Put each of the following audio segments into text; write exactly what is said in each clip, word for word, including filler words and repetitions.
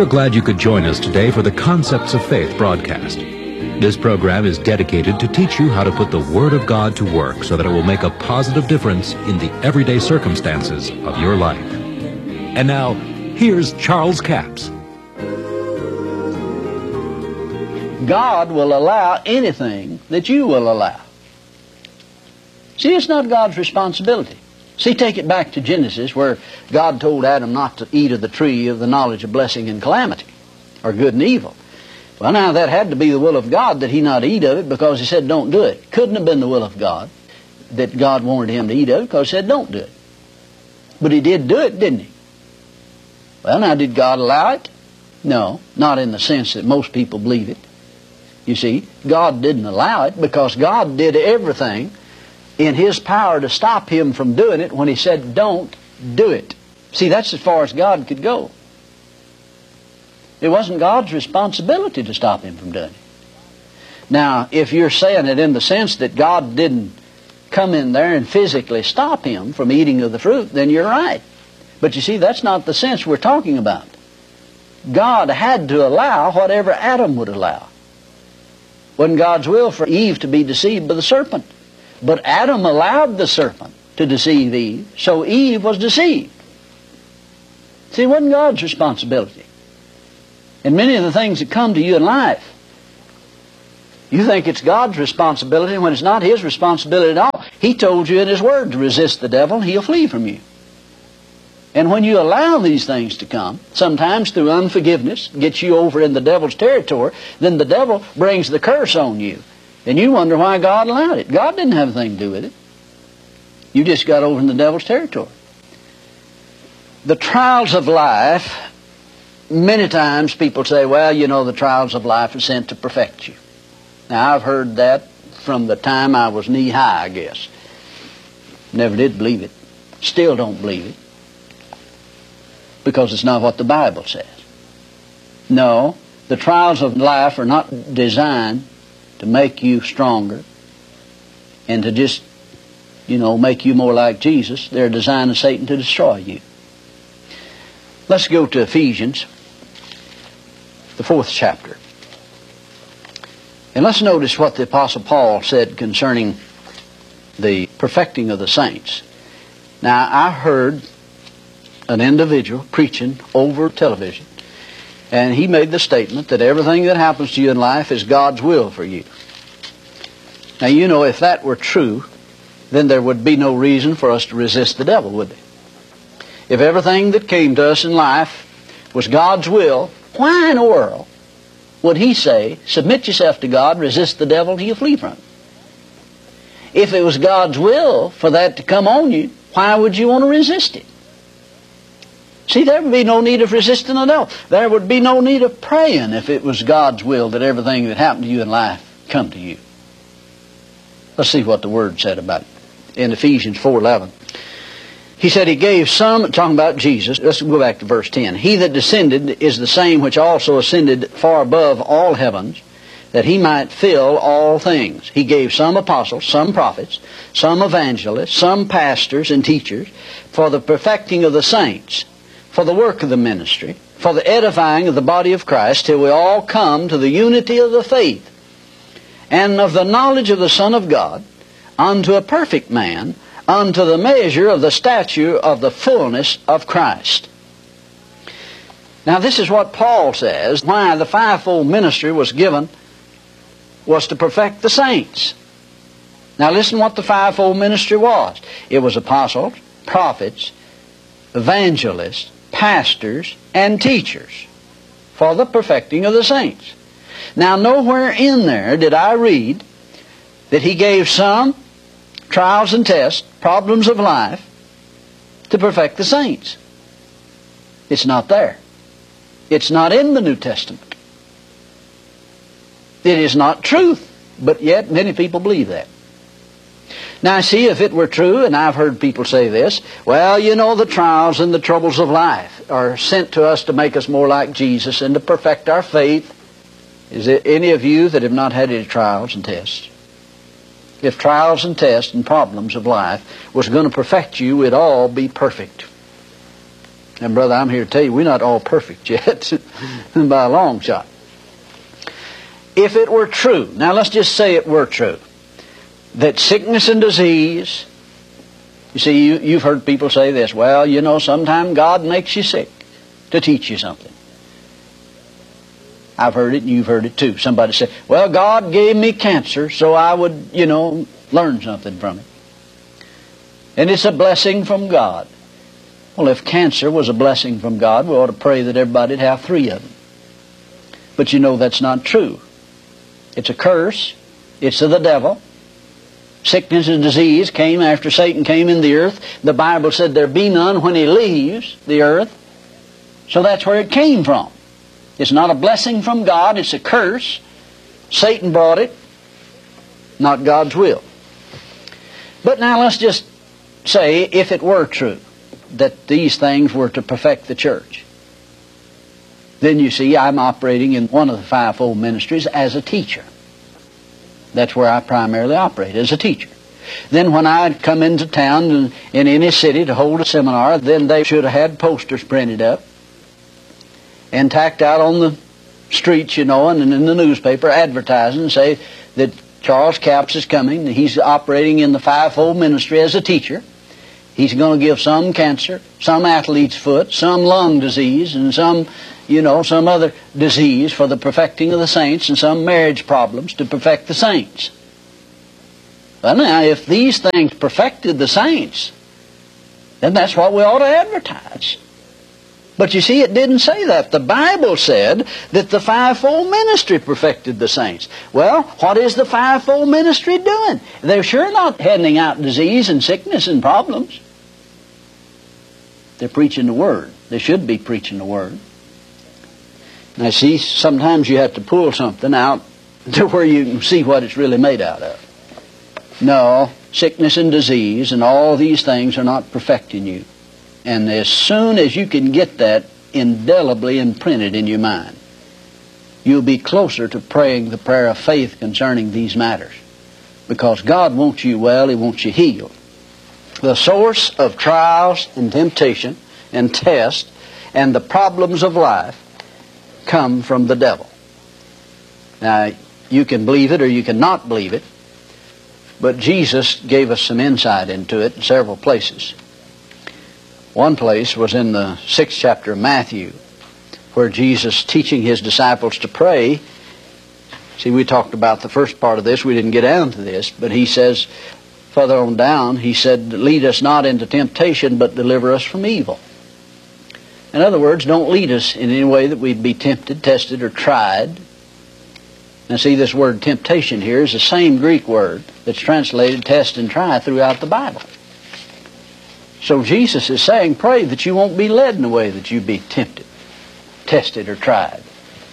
We're glad you could join us today for the Concepts of Faith broadcast. This program is dedicated to teach you how to put the Word of God to work so that it will make a positive difference in the everyday circumstances of your life. And now, here's Charles Capps. God will allow anything that you will allow. See, it's not God's responsibility. See, take it back to Genesis, where God told Adam not to eat of the tree of the knowledge of blessing and calamity, or good and evil. Well, now, that had to be the will of God that he not eat of it, because he said don't do it. Couldn't have been the will of God that God wanted him to eat of it, because he said don't do it. But he did do it, didn't he? Well, now, did God allow it? No, not in the sense that most people believe it. You see, God didn't allow it because God did everything in His power to stop him from doing it when He said, don't do it. See, that's as far as God could go. It wasn't God's responsibility to stop him from doing it. Now, if you're saying it in the sense that God didn't come in there and physically stop him from eating of the fruit, then you're right. But you see, that's not the sense we're talking about. God had to allow whatever Adam would allow. It wasn't God's will for Eve to be deceived by the serpent. But Adam allowed the serpent to deceive Eve, so Eve was deceived. See, it wasn't God's responsibility. And many of the things that come to you in life, you think it's God's responsibility when it's not His responsibility at all. He told you in His Word to resist the devil, and he'll flee from you. And when you allow these things to come, sometimes through unforgiveness, gets you over in the devil's territory, then the devil brings the curse on you. And you wonder why God allowed it. God didn't have anything to do with it. You just got over in the devil's territory. The trials of life, many times people say, well, you know, the trials of life are sent to perfect you. Now, I've heard that from the time I was knee-high, I guess. Never did believe it. Still don't believe it. Because it's not what the Bible says. No, the trials of life are not designed to make you stronger and to just, you know, make you more like Jesus. They're designed of Satan to destroy you. Let's go to Ephesians, the fourth chapter. And let's notice what the Apostle Paul said concerning the perfecting of the saints. Now, I heard an individual preaching over television, and he made the statement that everything that happens to you in life is God's will for you. Now, you know, if that were true, then there would be no reason for us to resist the devil, would there? If everything that came to us in life was God's will, why in the world would He say, submit yourself to God, resist the devil, and He'll flee from you? If it was God's will for that to come on you, why would you want to resist it? See, there would be no need of resisting the devil. There would be no need of praying if it was God's will that everything that happened to you in life come to you. Let's see what the Word said about it. In Ephesians four eleven. He said He gave some, talking about Jesus, let's go back to verse ten. He that descended is the same which also ascended far above all heavens, that He might fill all things. He gave some apostles, some prophets, some evangelists, some pastors and teachers, for the perfecting of the saints, for the work of the ministry, for the edifying of the body of Christ, till we all come to the unity of the faith and of the knowledge of the Son of God, unto a perfect man, unto the measure of the stature of the fullness of Christ. Now, this is what Paul says, why the fivefold ministry was given, was to perfect the saints. Now, listen what the fivefold ministry was. It was apostles, prophets, evangelists, pastors, and teachers for the perfecting of the saints. Now, nowhere in there did I read that He gave some trials and tests, problems of life, to perfect the saints. It's not there. It's not in the New Testament. It is not truth, but yet many people believe that. Now, see, if it were true, and I've heard people say this, well, you know, the trials and the troubles of life are sent to us to make us more like Jesus and to perfect our faith. Is there any of you that have not had any trials and tests? If trials and tests and problems of life was going to perfect you, we'd all be perfect. And brother, I'm here to tell you, we're not all perfect yet, by a long shot. If it were true, now let's just say it were true, that sickness and disease, you see, you, you've heard people say this, well, you know, sometimes God makes you sick to teach you something. I've heard it and you've heard it too. Somebody say, well, God gave me cancer so I would, you know, learn something from it. And it's a blessing from God. Well, if cancer was a blessing from God, we ought to pray that everybody would have three of them. But you know that's not true. It's a curse. It's of the devil. Sickness and disease came after Satan came in the earth. The Bible said there be none when he leaves the earth. So that's where it came from. It's not a blessing from God. It's a curse. Satan brought it. Not God's will. But now let's just say, if it were true that these things were to perfect the church, then you see I'm operating in one of the fivefold ministries as a teacher. That's where I primarily operate, as a teacher. Then when I come into town in, in any city to hold a seminar, then they should have had posters printed up and tacked out on the streets, you know, and in the newspaper advertising, say that Charles Capps is coming. He's operating in the fivefold ministry as a teacher. He's going to give some cancer, some athlete's foot, some lung disease, and some, you know, some other disease for the perfecting of the saints, and some marriage problems to perfect the saints. Well, now, if these things perfected the saints, then that's what we ought to advertise. But you see, it didn't say that. The Bible said that the fivefold ministry perfected the saints. Well, what is the fivefold ministry doing? They're sure not handing out disease and sickness and problems. They're preaching the Word. They should be preaching the Word. Now see, sometimes you have to pull something out to where you can see what it's really made out of. No, sickness and disease and all these things are not perfecting you. And as soon as you can get that indelibly imprinted in your mind, you'll be closer to praying the prayer of faith concerning these matters. Because God wants you well, He wants you healed. The source of trials and temptation and test and the problems of life come from the devil. Now, you can believe it or you cannot believe it, but Jesus gave us some insight into it in several places. One place was in the sixth chapter of Matthew, where Jesus, teaching His disciples to pray, see, we talked about the first part of this, we didn't get down to this, but He says, further on down, He said, lead us not into temptation, but deliver us from evil. In other words, don't lead us in any way that we'd be tempted, tested, or tried. Now see, this word temptation here is the same Greek word that's translated test and try throughout the Bible. So Jesus is saying, pray that you won't be led in a way that you be tempted, tested, or tried.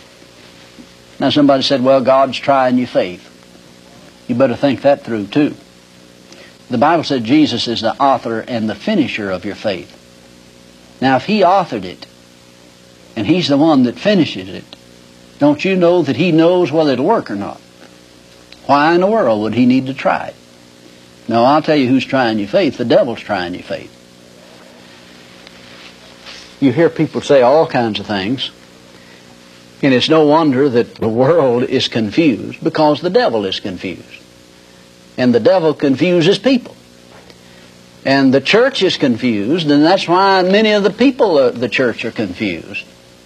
Now somebody said, well, God's trying your faith. You better think that through too. The Bible said Jesus is the author and the finisher of your faith. Now if He authored it, and He's the one that finishes it, don't you know that He knows whether it'll work or not? Why in the world would He need to try it? No, I'll tell you who's trying your faith. The devil's trying your faith. You hear people say all kinds of things, and it's no wonder that the world is confused, because the devil is confused. And the devil confuses people. And the church is confused, and that's why many of the people of the church are confused.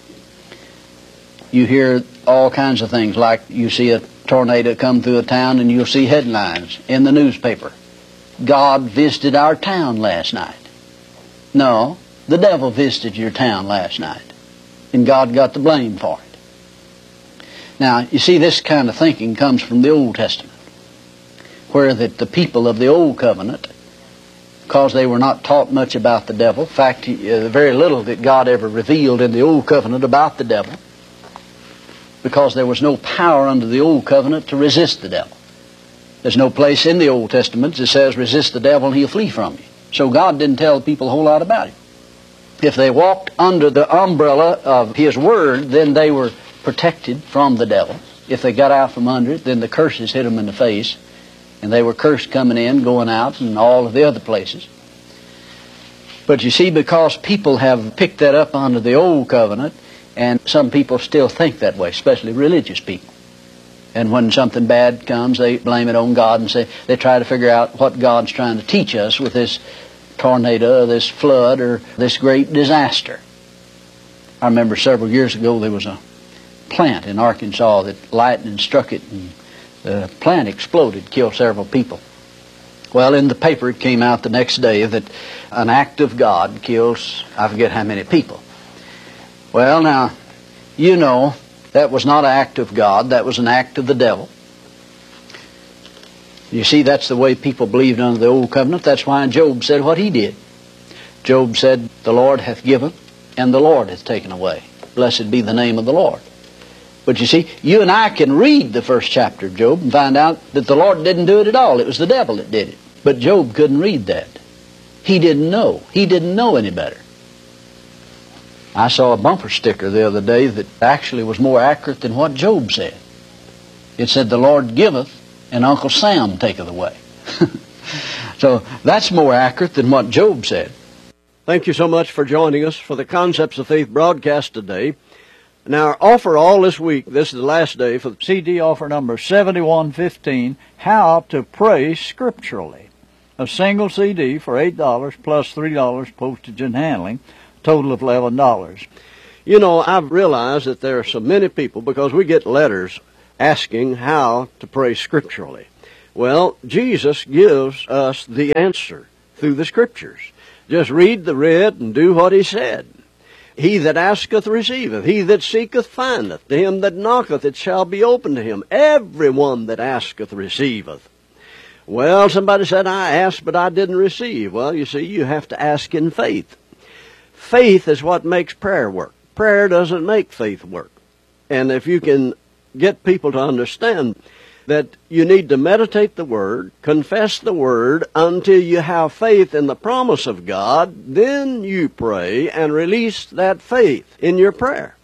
You hear all kinds of things, like you see a tornado come through a town and you'll see headlines in the newspaper. God visited our town last night. No, the devil visited your town last night, and God got the blame for it. Now, you see, this kind of thinking comes from the Old Testament, where that the people of the Old Covenant, because they were not taught much about the devil, in fact, uh, very little that God ever revealed in the Old Covenant about the devil, because there was no power under the Old Covenant to resist the devil. There's no place in the Old Testament that says resist the devil and he'll flee from you. So God didn't tell people a whole lot about it. If they walked under the umbrella of His Word, then they were protected from the devil. If they got out from under it, then the curses hit them in the face, and they were cursed coming in, going out, and all of the other places. But you see, because people have picked that up under the old covenant, and some people still think that way, especially religious people. And when something bad comes, they blame it on God and say they try to figure out what God's trying to teach us with this tornado, or this flood, or this great disaster. I remember several years ago there was a plant in Arkansas that lightning struck it, and the plant exploded, killed several people. Well, in the paper it came out the next day that an act of God kills, I forget how many people. Well, now, you know, that was not an act of God, that was an act of the devil. You see, that's the way people believed under the old covenant. That's why Job said what he did. Job said, the Lord hath given, and the Lord hath taken away. Blessed be the name of the Lord. But you see, you and I can read the first chapter of Job and find out that the Lord didn't do it at all. It was the devil that did it. But Job couldn't read that. He didn't know. He didn't know any better. I saw a bumper sticker the other day that actually was more accurate than what Job said. It said, the Lord giveth, and Uncle Sam taketh away. So that's more accurate than what Job said. Thank you so much for joining us for the Concepts of Faith broadcast today. Now, our offer all this week, this is the last day for the C D offer number seventy-one fifteen, How to Pray Scripturally. A single C D for eight dollars plus three dollars postage and handling, total of eleven dollars. You know, I've realized that there are so many people, because we get letters asking how to pray scripturally. Well, Jesus gives us the answer through the Scriptures. Just read the writ and do what he said. He that asketh receiveth, he that seeketh findeth, to him that knocketh it shall be opened to him. Everyone that asketh receiveth. Well, somebody said, I asked, but I didn't receive. Well, you see, you have to ask in faith. Faith is what makes prayer work. Prayer doesn't make faith work. And if you can get people to understand that you need to meditate the Word, confess the Word until you have faith in the promise of God, then you pray and release that faith in your prayer.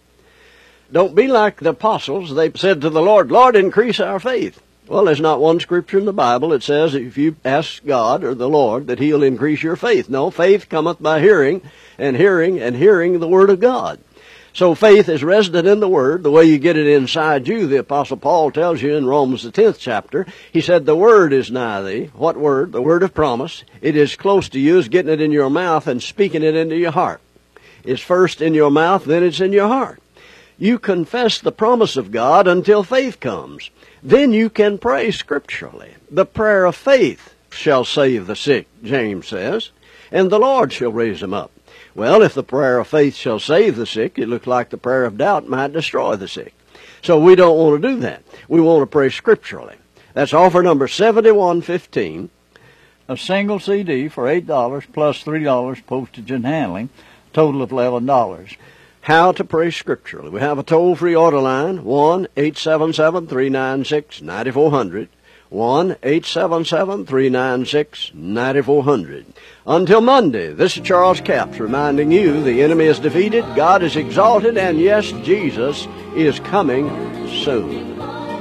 Don't be like the apostles. They said to the Lord, Lord, increase our faith. Well, there's not one scripture in the Bible that says if you ask God or the Lord that he'll increase your faith. No, faith cometh by hearing, and hearing, and hearing the Word of God. So faith is resident in the Word, the way you get it inside you. The Apostle Paul tells you in Romans the tenth chapter, he said, the Word is nigh thee. What Word? The Word of promise. It is close to you as getting it in your mouth and speaking it into your heart. It's first in your mouth, then it's in your heart. You confess the promise of God until faith comes. Then you can pray scripturally. The prayer of faith shall save the sick, James says, and the Lord shall raise them up. Well, if the prayer of faith shall save the sick, it looks like the prayer of doubt might destroy the sick. So we don't want to do that. We want to pray scripturally. That's offer number seventy-one fifteen. A single C D for eight dollars plus three dollars postage and handling, total of eleven dollars. How to pray scripturally. We have a toll-free order line, one eight seven seven, three nine six, nine four zero zero. one eight seven seven, three nine six, nine four zero zero. Until Monday, this is Charles Capps reminding you the enemy is defeated, God is exalted, and yes, Jesus is coming soon.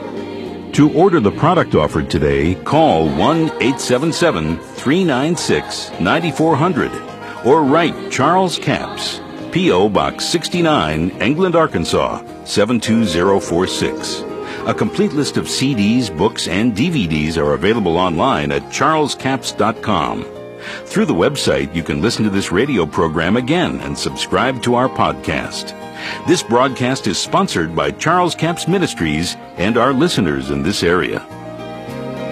To order the product offered today, call one eight seven seven, three nine six, nine four zero zero or write Charles Capps, P O. Box sixty-nine, England, Arkansas, seven two zero four six. A complete list of C Ds, books, and D V Ds are available online at charles capps dot com. Through the website, you can listen to this radio program again and subscribe to our podcast. This broadcast is sponsored by Charles Capps Ministries and our listeners in this area.